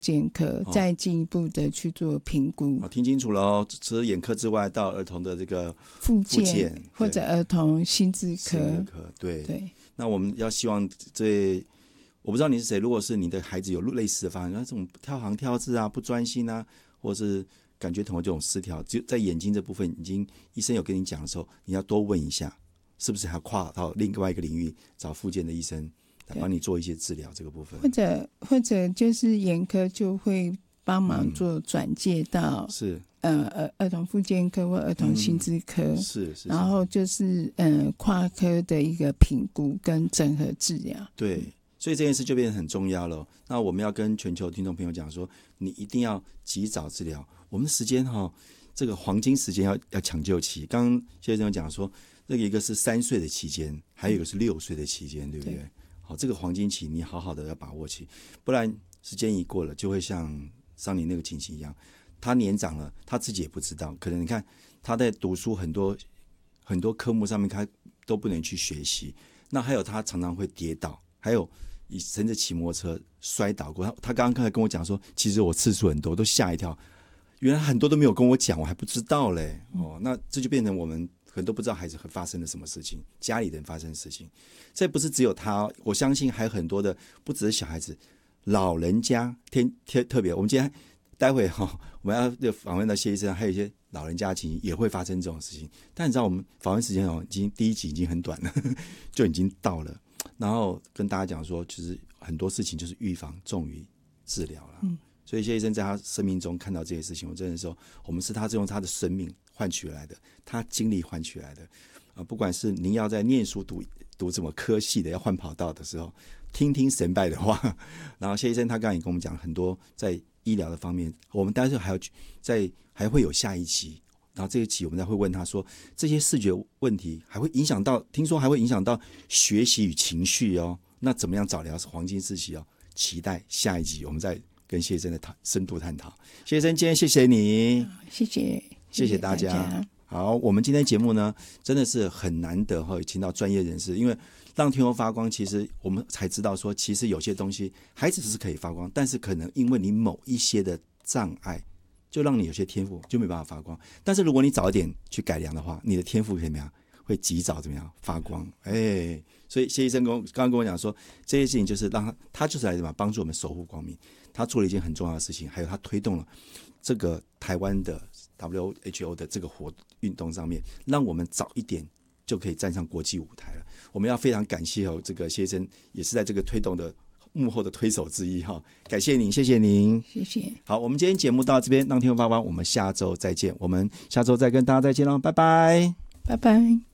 健科，再进一步的去做评估。 听清楚了哦，除了眼科之外，到儿童的这个复健或者儿童心智科。 对。那我们要希望我不知道你是谁，如果是你的孩子有类似的发展，那这种跳行跳字啊、不专心啊，或是感觉统合这种失调，就在眼睛这部分，已经医生有跟你讲的时候，你要多问一下，是不是还跨到另外一个领域找复健的医生来帮你做一些治疗这个部分， 或者就是眼科就会帮忙做转介到儿童复健科或儿童心智科， 是， 然后就是跨科的一个评估跟整合治疗。 对，所以这件事就变得很重要了。那我们要跟全球听众朋友讲说，你一定要及早治疗。我们的时间这个黄金时间要抢救期。刚刚谢医生讲说，这个一个是3岁的期间，还有一个是6岁的期间，对不对？好，这个黄金期你好好的要把握起，不然时间一过了，就会像上你那个情形一样，他年长了，他自己也不知道。可能你看他在读书很多科目上面，他都不能去学习。那还有他常常会跌倒，还有甚至骑摩托车摔倒过。他刚刚跟我讲说，其实我次数很多，都吓一跳。原来很多都没有跟我讲，我还不知道嘞。那这就变成我们很多不知道孩子会发生了什么事情，家里人发生的事情。这不是只有他，我相信还有很多的，不只是小孩子，老人家特别。我们今天待会我们要访问到谢医生，还有一些老人家的情形也会发生这种事情。但你知道我们访问时间第一集已经很短了，就已经到了。然后跟大家讲说，其实很多事情就是预防重于治疗了。所以谢医生在他生命中看到这些事情，我真的说，我们是他用他的生命换取来的，他经历换取来的。不管是您要在念书读什么科系的，要换跑道的时候，听听神拜的话。然后谢医生他刚才也跟我们讲很多在医疗的方面，我们待会还会有下一期。然后这一期我们再会问他说，这些视觉问题还会影响到，听说还会影响到学习与情绪哦。那怎么样早疗是黄金时期哦？期待下一集我们再跟谢医生的深度探讨。谢医生，今天谢谢你，谢谢大家。好，我们今天节目呢，真的是很难得请到专业人士，因为让天空发光，其实我们才知道说，其实有些东西孩子是可以发光，但是可能因为你某一些的障碍，就让你有些天赋就没办法发光。但是如果你早一点去改良的话，你的天赋可以怎么样？会及早怎么样发光？所以谢医生刚刚跟我讲说，这些事情就是让他就是来帮助我们守护光明。他做了一件很重要的事情，还有他推动了这个台湾的 WHO 的这个运动上面，让我们早一点就可以站上国际舞台了。我们要非常感谢这个谢医生，也是在这个推动的幕后的推手之一感谢您，谢谢您， 谢谢。 好，我们今天节目到这边，让天空发光，我们下周再见，我们下周再跟大家再见喽，拜拜， 拜拜。